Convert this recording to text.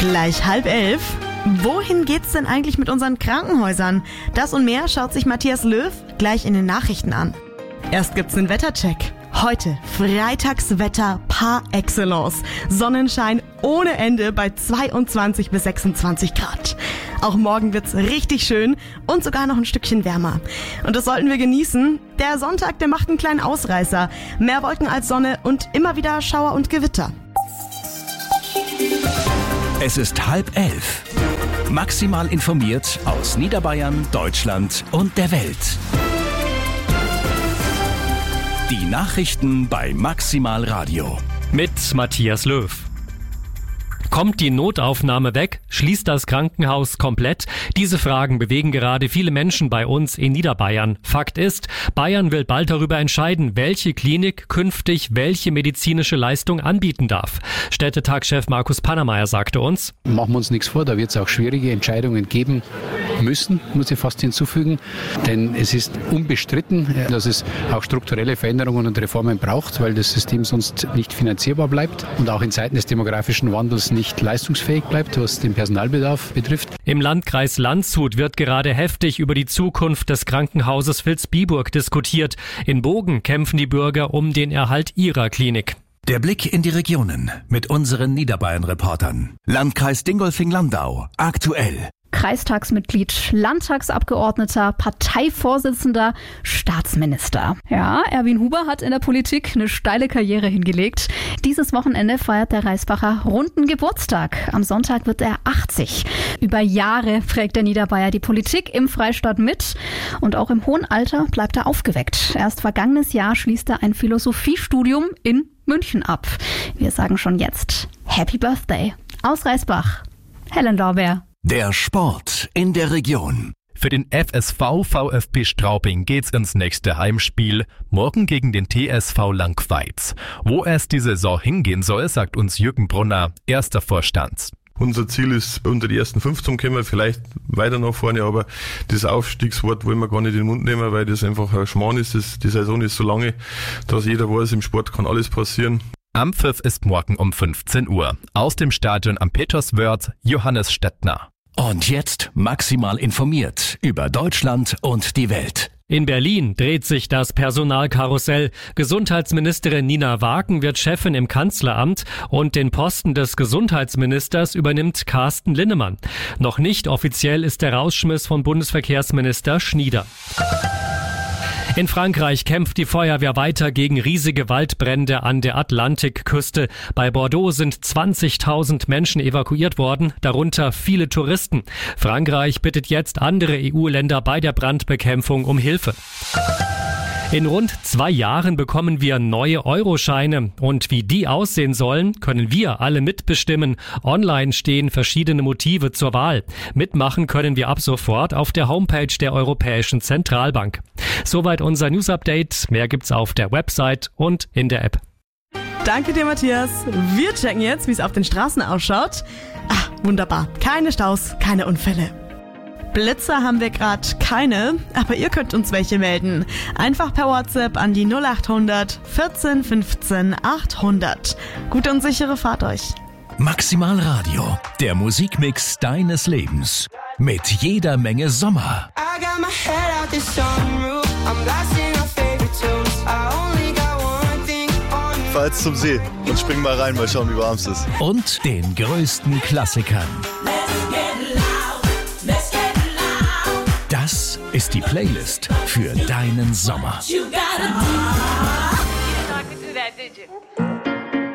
Gleich 10:30. Wohin geht's denn eigentlich mit unseren Krankenhäusern? Das und mehr schaut sich Matthias Löw gleich in den Nachrichten an. Erst gibt's den Wettercheck. Heute Freitagswetter par excellence. Sonnenschein ohne Ende bei 22 bis 26 Grad. Auch morgen wird's richtig schön und sogar noch ein Stückchen wärmer. Und das sollten wir genießen. Der Sonntag, der macht einen kleinen Ausreißer. Mehr Wolken als Sonne und immer wieder Schauer und Gewitter. Es ist 10:30. Maximal informiert aus Niederbayern, Deutschland und der Welt. Die Nachrichten bei Maximal Radio. Mit Matthias Löw. Kommt die Notaufnahme weg? Schließt das Krankenhaus komplett? Diese Fragen bewegen gerade viele Menschen bei uns in Niederbayern. Fakt ist, Bayern will bald darüber entscheiden, welche Klinik künftig welche medizinische Leistung anbieten darf. Städtetagchef Markus Pannermeier sagte uns: Machen wir uns nichts vor, da wird es auch schwierige Entscheidungen geben müssen, muss ich fast hinzufügen. Denn es ist unbestritten, dass es auch strukturelle Veränderungen und Reformen braucht, weil das System sonst nicht finanzierbar bleibt und auch in Zeiten des demografischen Wandels nicht leistungsfähig bleibt, was den Personalbedarf betrifft. Im Landkreis Landshut wird gerade heftig über die Zukunft des Krankenhauses Vilsbiburg diskutiert. In Bogen kämpfen die Bürger um den Erhalt ihrer Klinik. Der Blick in die Regionen mit unseren Niederbayern-Reportern. Landkreis Dingolfing-Landau. Aktuell. Kreistagsmitglied, Landtagsabgeordneter, Parteivorsitzender, Staatsminister. Ja, Erwin Huber hat in der Politik eine steile Karriere hingelegt. Dieses Wochenende feiert der Reisbacher runden Geburtstag. Am Sonntag wird er 80. Über Jahre prägt der Niederbayer die Politik im Freistaat mit. Und auch im hohen Alter bleibt er aufgeweckt. Erst vergangenes Jahr schließt er ein Philosophiestudium in München ab. Wir sagen schon jetzt Happy Birthday. Aus Reisbach, Helen Lorbeer. Der Sport in der Region. Für den FSV VfB Straubing geht's ins nächste Heimspiel, morgen gegen den TSV Langweiz. Wo es die Saison hingehen soll, sagt uns Jürgen Brunner, erster Vorstand. Unser Ziel ist, unter die ersten 5 zu kommen, vielleicht weiter nach vorne, aber das Aufstiegswort wollen wir gar nicht in den Mund nehmen, weil das einfach ein Schmarrn ist. Die Saison ist so lange, dass jeder weiß, im Sport kann alles passieren. Anpfiff ist morgen um 15 Uhr. Aus dem Stadion am Peterswörth, Johannes Stettner. Und jetzt maximal informiert über Deutschland und die Welt. In Berlin dreht sich das Personalkarussell. Gesundheitsministerin Nina Waken wird Chefin im Kanzleramt und den Posten des Gesundheitsministers übernimmt Carsten Linnemann. Noch nicht offiziell ist der Rausschmiss von Bundesverkehrsminister Schnieder. In Frankreich kämpft die Feuerwehr weiter gegen riesige Waldbrände an der Atlantikküste. Bei Bordeaux sind 20.000 Menschen evakuiert worden, darunter viele Touristen. Frankreich bittet jetzt andere EU-Länder bei der Brandbekämpfung um Hilfe. In rund 2 Jahren bekommen wir neue Euroscheine. Und wie die aussehen sollen, können wir alle mitbestimmen. Online stehen verschiedene Motive zur Wahl. Mitmachen können wir ab sofort auf der Homepage der Europäischen Zentralbank. Soweit unser News-Update. Mehr gibt's auf der Website und in der App. Danke dir, Matthias. Wir checken jetzt, wie es auf den Straßen ausschaut. Wunderbar. Keine Staus, keine Unfälle. Blitzer haben wir gerade keine, aber ihr könnt uns welche melden. Einfach per WhatsApp an die 0800 14 15 800. Gute und sichere Fahrt euch. Maximal Radio, der Musikmix deines Lebens. Mit jeder Menge Sommer. Fahr jetzt zum See und spring mal rein, mal schauen, wie warm es ist. Und den größten Klassikern. Das ist die Playlist für deinen Sommer. You gotta do. You didn't talk to that, did you?